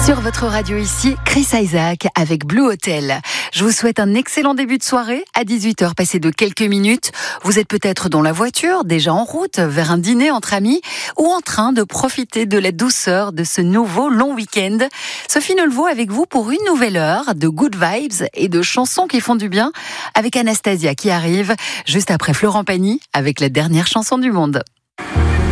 Sur votre radio ici, Chris Isaak avec Blue Hotel. Je vous souhaite un excellent début de soirée. À 18h, passé de quelques minutes. Vous êtes peut-être dans la voiture, déjà en route vers un dîner entre amis ou en train de profiter de la douceur de ce nouveau long week-end. Sophie Nelvaux avec vous pour une nouvelle heure de good vibes et de chansons qui font du bien avec Anastasia qui arrive juste après Florent Pagny avec la dernière chanson du monde.